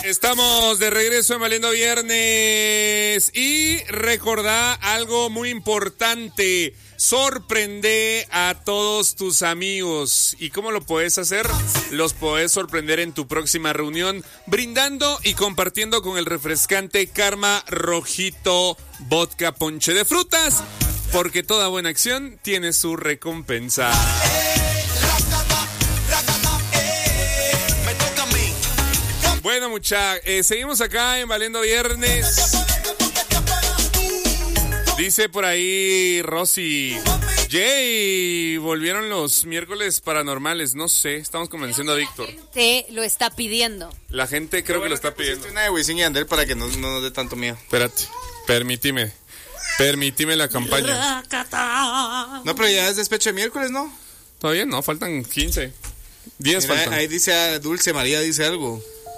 Estamos de regreso en Valiendo Viernes y recordá algo muy importante. Sorprende a todos tus amigos. ¿Y cómo lo puedes hacer? Los puedes sorprender en tu próxima reunión brindando y compartiendo con el refrescante Karma Rojito Vodka Ponche de Frutas, porque toda buena acción tiene su recompensa. Bueno, seguimos acá en Valiendo Viernes. Dice por ahí Rosy, Jay, volvieron los miércoles paranormales. No sé, estamos convenciendo a Víctor. La gente lo está pidiendo. La gente creo que lo está pidiendo. Una de Wisin y Yandel para que no nos dé tanto miedo. Espérate, permíteme la campaña. No, pero ya es despecho de miércoles, ¿no? Todavía no, faltan 15. 10 Mira, faltan. ahí dice Dulce María, dice algo.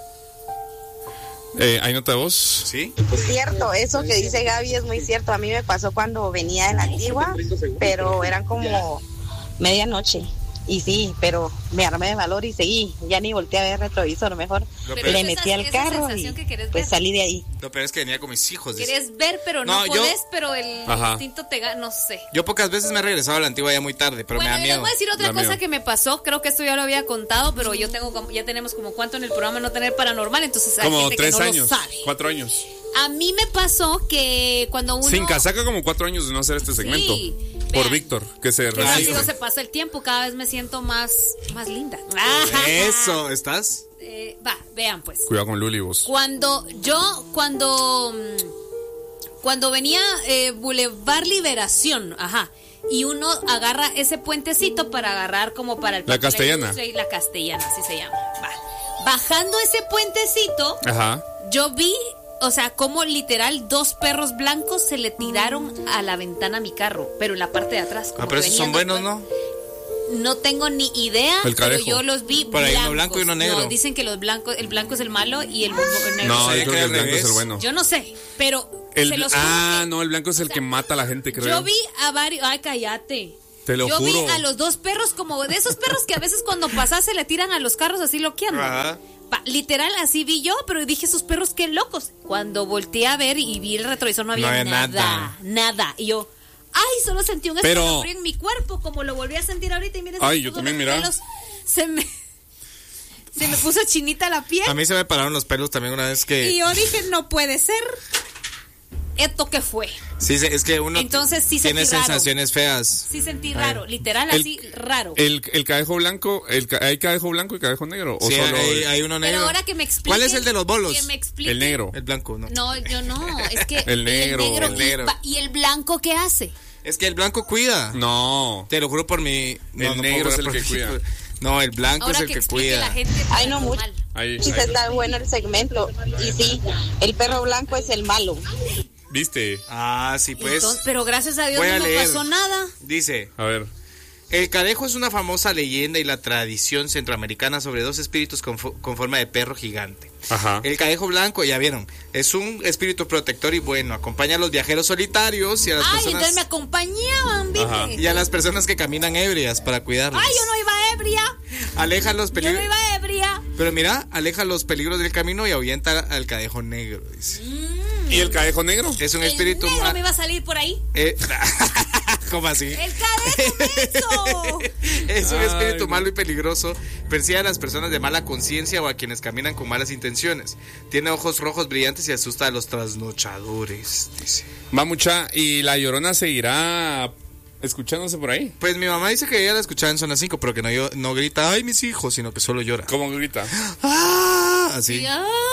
¿Hay nota de voz? Sí. Es cierto, eso que dice Gaby es muy cierto. A mí me pasó cuando venía de la Antigua, pero eran como medianoche. Y sí, pero me armé de valor y seguí. Ya ni volteé a ver retrovisor, mejor le metí al carro y pues salí de ahí. Lo peor es que venía con mis hijos. Dice. Querés ver, pero no podés, pero el instinto te gana, no sé. Yo pocas veces me he regresado a la Antigua ya muy tarde, pero me da miedo. Les voy a decir otra cosa que me pasó. Creo que esto ya lo había contado, pero ya tenemos como cuánto en el programa no tener paranormal, entonces hay como gente 3 que no años, lo sabe. 4 años. A mí me pasó que cuando uno... Sin casaca como 4 años de no hacer este segmento. Sí. Por Víctor, que se Qué rápido se pasa el tiempo, cada vez me siento más linda. Eso, ¿estás? Vean pues. Cuidado con Luli, vos. Cuando venía Boulevard Liberación, y uno agarra ese puentecito para agarrar como para el... La Castellana. La Castellana, así se llama. Bajando ese puentecito, yo vi... O sea, como literal 2 perros blancos se le tiraron a la ventana a mi carro, pero en la parte de atrás. Pero esos son buenos, ¿no? No tengo ni idea, pero yo los vi por ahí, uno blanco y uno negro. No, dicen que el blanco es el malo y el negro no, yo creo que el blanco es el bueno. Yo no sé, pero no, el blanco es el que mata a la gente, creo. Yo vi a varios, cállate. Te lo juro. Yo vi a los 2 perros como de esos perros que a veces cuando pasas se le tiran a los carros así loqueando. Literal, así vi yo, pero dije, esos perros qué locos. Cuando volteé a ver y vi el retrovisor, no había nada. Y yo, solo sentí un escalofrío en mi cuerpo, como lo volví a sentir ahorita. Y miren, yo también, mira. Se me puso chinita la piel. A mí se me pararon los pelos también una vez que... Y yo dije, no puede ser. ¿Esto qué fue? Sí, es que uno tiene sensaciones feas. Sí sentí raro, literal, así raro. El cadejo blanco, ¿hay cadejo blanco y cadejo negro? ¿O sí, solo hay uno negro. Pero ahora que me explique. ¿Cuál es el de los bolos? El negro. El blanco, ¿no? No, yo no, es que... el negro. ¿Y el blanco qué hace? Es que el blanco cuida. No. Te lo juro por mi... El negro es el que cuida. No, el blanco ahora es el que cuida. La gente no mucho. Sí, está bueno el segmento. Y sí, el perro blanco es el malo. ¿Viste? Sí, pues. Entonces, pero gracias a Dios no pasó nada. Dice, a ver. El cadejo es una famosa leyenda y la tradición centroamericana sobre 2 espíritus con forma de perro gigante. El cadejo blanco, ya vieron, es un espíritu protector y bueno, acompaña a los viajeros solitarios y a las personas... entonces me acompañaban, ¿viste? Y a las personas que caminan ebrias para cuidarlos. Yo no iba ebria. Aleja los peligros... Yo no iba ebria. Pero mira, aleja los peligros del camino y ahuyenta al cadejo negro, dice. ¿Y el cadejo negro? Es un espíritu... ¿El negro me iba a salir por ahí? ¿Cómo así? ¡El cadejo! Es un espíritu malo y peligroso. Persigue a las personas de mala conciencia o a quienes caminan con malas intenciones. Tiene ojos rojos brillantes y asusta a los trasnochadores, dice. Va mucha. ¿Y la Llorona seguirá escuchándose por ahí? Pues mi mamá dice que ella la escuchaba en Zona 5, pero que no grita, ¡ay, mis hijos!, sino que solo llora. ¿Cómo grita? Así.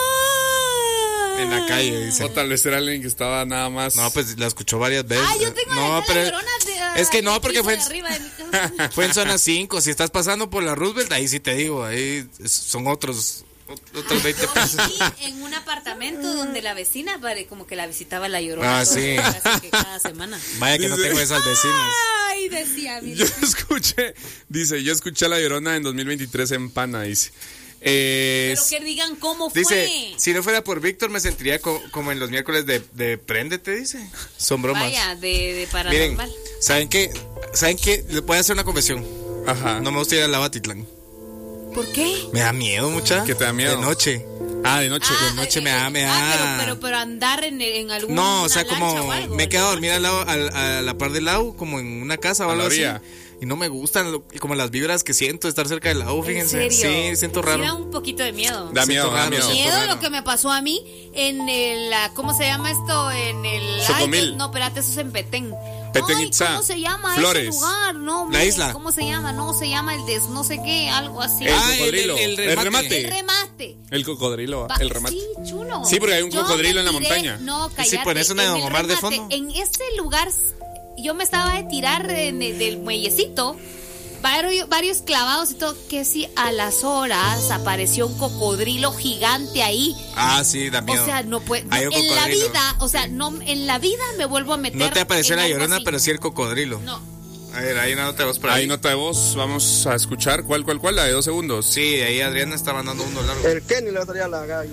En la calle, dice. O tal vez era alguien que estaba nada más. No, pues la escuchó varias veces. Yo tengo la Llorona es que no, porque fue en fue en Zona 5. Si estás pasando por la Roosevelt, ahí sí te digo, ahí son otros 20 pesos. En un apartamento donde la vecina como que la visitaba la Llorona. Sí. Casi que cada semana. Vaya que no tengo esas vecinas. Decía. Yo escuché a la Llorona en 2023 en Pana, dice. Pero que digan cómo fue. Dice, si no fuera por Víctor me sentiría como en los miércoles de Préndete, dice. Son bromas. Vaya, de paranormal. Miren, ¿saben qué? Les voy a hacer una confesión. No me gusta ir a la Batitlán. ¿Por qué? Me da miedo, mucha. ¿Qué te da miedo? De noche. De noche. De noche me da. Pero andar en algún. No, o sea, como algo, me he quedado a dormir a la par del lago, como en una casa o algo así. Y no me gustan como las vibras que siento de estar cerca del lago, fíjense. ¿En serio? Sí, siento raro. Sí, da un poquito de miedo. Da miedo. Lo que me pasó a mí en el, ¿cómo se llama esto? En el... Socomil. No, espérate, eso es en Petén. Petén Ay, Itzá. ¿cómo se llama Flores. ese lugar? No, la isla. ¿Cómo se llama? No, se llama el no sé qué, algo así. El cocodrilo. El remate. El cocodrilo, el remate. Sí, chulo. Sí, porque hay un cocodrilo en la montaña. No, cállate. Sí, pones una de Omar de fondo. En ese lugar yo me estaba de tirar del muellecito. Varios clavados y todo, que si a las horas apareció un cocodrilo gigante ahí. Sí, da miedo. O sea, no puede. En la vida, en la vida me vuelvo a meter. No te apareció la Llorona, pero sí el cocodrilo. No. A ver, hay una nota de voz por ahí. Hay nota de voz, vamos a escuchar. ¿Cuál? La de 2 segundos. Sí, ahí Adriana está mandando uno largo. El Kenny le va a salir a la Gaby.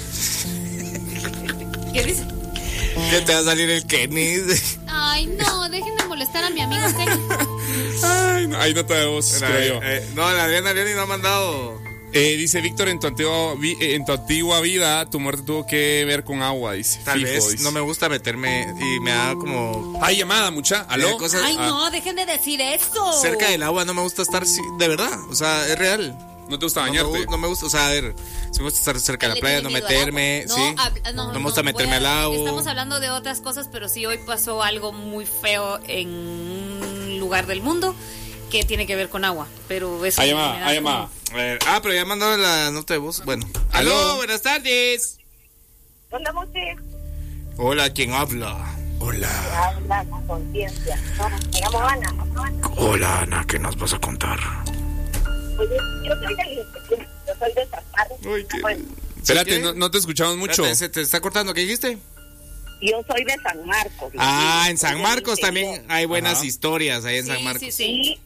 ¿Qué dice? ¿Qué te va a salir el Kenny? Ay, no, dejen de molestar a mi amigo Kenny. Ay, no, hay nota de voz, creo yo. No, la Adriana no ha mandado. Dice Víctor, en tu antigua vida, tu muerte tuvo que ver con agua, dice. Tal vez, dice. No me gusta meterme y me da como... Hay llamada, mucha, ¿aló? Ay, no, dejen de decir eso. Cerca del agua no me gusta estar, de verdad, o sea, es real. ¿No te gusta bañarte? No me gusta, o sea, a ver, si me gusta estar cerca de la playa, no meterme, ¿sí? No me gusta meterme al agua. Estamos hablando de otras cosas, pero sí hoy pasó algo muy feo en un lugar del mundo que tiene que ver con agua, pero eso... Hay llamada. Pero ya mandaron la nota de voz. Bueno. Aló, buenas tardes. Hola, Moche. Hola, ¿quién habla? Hola. Habla con conciencia. Me llamo Ana. Hola, Ana, ¿qué nos vas a contar? Oye, yo soy de San Marcos. Espérate, no te escuchamos mucho. Espérate, se te está cortando, ¿qué dijiste? Yo soy de San Marcos. En San Marcos también hay buenas historias ahí en San Marcos. Sí.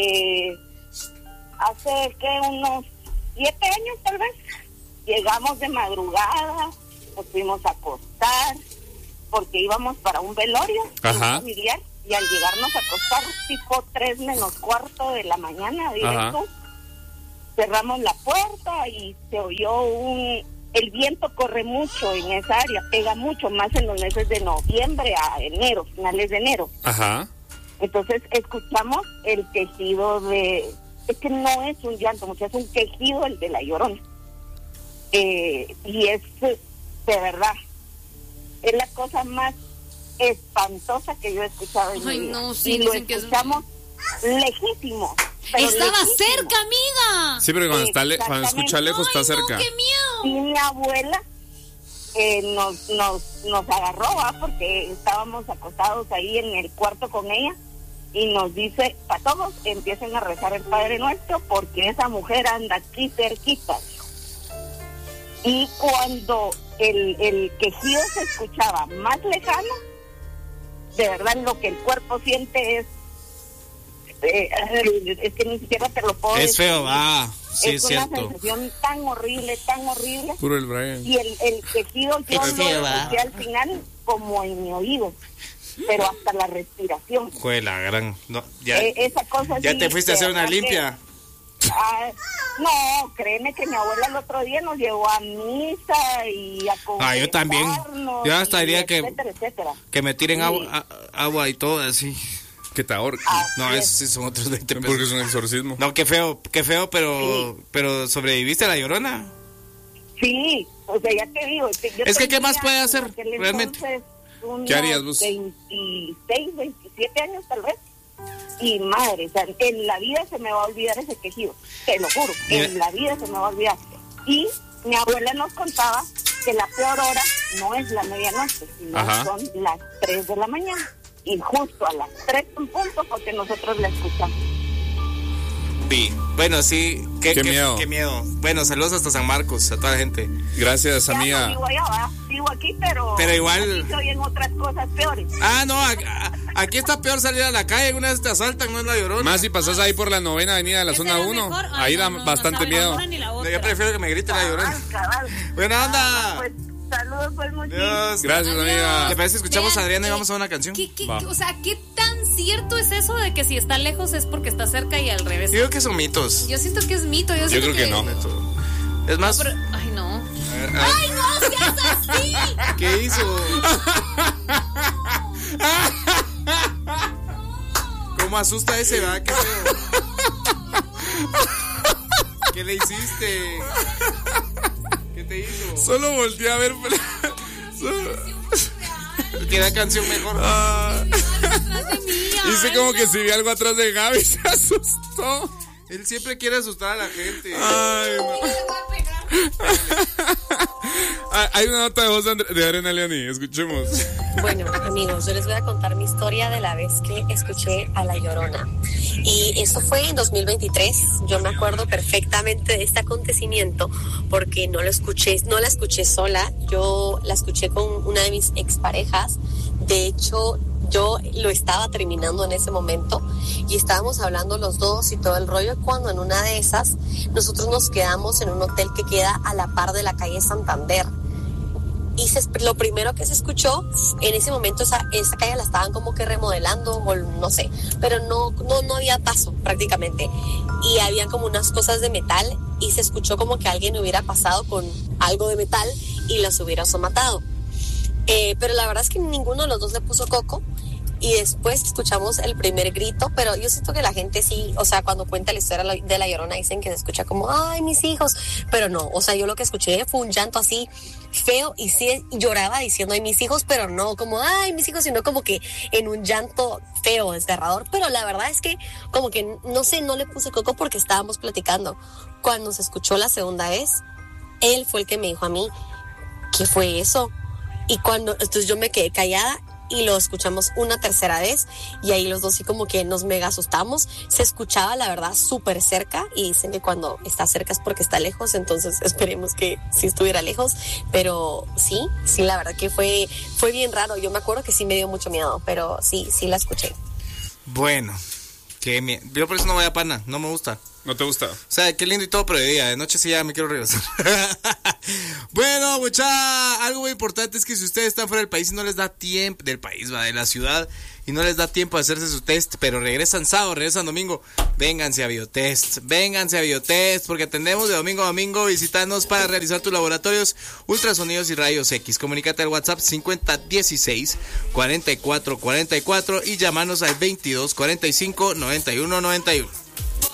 Hace unos 7 años tal vez, llegamos de madrugada, nos fuimos a acostar, porque íbamos para un velorio familiar, y al llegarnos a acostar, tipo 3 menos cuarto de la mañana, directo, cerramos la puerta y se oyó el viento corre mucho en esa área, pega mucho, más en los meses de noviembre a enero, finales de enero. Entonces escuchamos el quejido es que no es un llanto, mucho, es un quejido el de la Llorona. Y es, de verdad, es la cosa más espantosa que yo he escuchado en mi vida. No, sí, y lo escuchamos lejísimo. Estaba cerca, amiga. Sí, pero cuando escucha lejos está cerca. No, qué miedo. Y mi abuela nos agarró, porque estábamos acostados ahí en el cuarto con ella, y nos dice, para todos empiecen a rezar el Padre Nuestro, porque esa mujer anda aquí cerquita. Y cuando el quejido se escuchaba más lejano, de verdad lo que el cuerpo siente es que ni siquiera te lo puedo decir. Es feo, sí, es una sensación tan horrible. Puro el Brian. Y el quejido yo lo escuché al final como en mi oído, pero hasta la respiración. La gran... No, esa cosa ya te fuiste a hacer una limpia. No, créeme que mi abuela el otro día nos llevó a misa y a confesarnos. Yo también. Yo hasta diría etcétera. Que me tiren agua y todo así. Que te ahorquen. No, esos son otros 20 pesos. Porque es un exorcismo. No, qué feo, pero ¿sobreviviste a la Llorona? Sí, o sea, ya te digo. Es que ¿qué más puede hacer realmente? ¿Qué harías vos? 26, 27 años tal vez. Y madre, o sea, en la vida se me va a olvidar ese quejido, te lo juro, en la vida se me va a olvidar. Y mi abuela nos contaba que la peor hora no es la medianoche, sino son las 3 de la mañana. Y justo a las 3 en punto, porque nosotros la escuchamos. Sí, bueno, sí, qué miedo. Qué miedo. Bueno, saludos hasta San Marcos, a toda la gente. Gracias, amiga. No vivo allá, vivo aquí, pero igual aquí se oyen otras cosas peores. No, aquí está peor salir a la calle, una vez te asaltan, no es la Llorona. Más si pasas ahí por la 9ª avenida de la zona 1, ahí da bastante miedo. Yo prefiero que me grite la Llorona. Buena onda. Pues, saludos, pues, muchísimas. Gracias, amiga. ¿Te parece que escuchamos a Adriana y vamos a una canción? O sea, ¿qué tan cierto es eso de que si está lejos es porque está cerca y al revés? Yo creo que son mitos. Yo siento que es mito. Yo creo que no. Es más... Ay, no. ¡Ay, no seas así! ¿Qué hizo? ¿Cómo asusta ese, va? ¿Qué feo? ¿Qué le hiciste? ¿Qué te hizo? Solo volteé a ver. ¿Qué canción mejor? Hice como que si vi algo atrás de Gaby, se asustó. Él siempre quiere asustar a la gente. Ay, no. Hay una nota de voz de Arena Leoni, escuchemos. Bueno, amigos, yo les voy a contar mi historia de la vez que escuché a La Llorona. Y esto fue en 2023. Yo me acuerdo perfectamente de este acontecimiento porque no la escuché sola. Yo la escuché con una de mis exparejas. De hecho, yo lo estaba terminando en ese momento y estábamos hablando los dos y todo el rollo, cuando en una de esas nosotros nos quedamos en un hotel que queda a la par de la calle Santander. Y lo primero que se escuchó en ese momento, esa calle la estaban como que remodelando o no sé, pero no había paso prácticamente, y habían como unas cosas de metal y se escuchó como que alguien hubiera pasado con algo de metal y los hubiera matado. Pero la verdad es que ninguno de los dos le puso coco. Y después escuchamos el primer grito, pero yo siento que la gente sí, o sea, cuando cuenta la historia de La Llorona dicen que se escucha como, ay, mis hijos, pero no, o sea, yo lo que escuché fue un llanto así feo y sí lloraba diciendo, ay, mis hijos, pero no como, ay, mis hijos, sino como que en un llanto feo, desgarrador. Pero la verdad es que como que, no sé, no le puse coco porque estábamos platicando. Cuando se escuchó la segunda vez, él fue el que me dijo a mí, ¿qué fue eso? Y entonces yo me quedé callada y lo escuchamos una tercera vez y ahí los dos sí como que nos mega asustamos. Se escuchaba la verdad súper cerca y dicen que cuando está cerca es porque está lejos, entonces esperemos que sí estuviera lejos, pero sí, la verdad que fue bien raro. Yo me acuerdo que sí me dio mucho miedo, pero sí la escuché. Bueno, qué miedo. Yo por eso no voy a Pana, no me gusta. ¿No te gusta? O sea, qué lindo y todo, pero de día, de noche sí ya me quiero regresar. Bueno, mucha, algo muy importante es que si ustedes están fuera del país y no les da tiempo, de la ciudad, y no les da tiempo de hacerse su test, pero regresan sábado, regresan domingo, vénganse a Biotest, porque atendemos de domingo a domingo. Visítanos para realizar tus laboratorios, ultrasonidos y rayos X. Comunícate al WhatsApp 5016-4444 y llámanos al 2245-9191.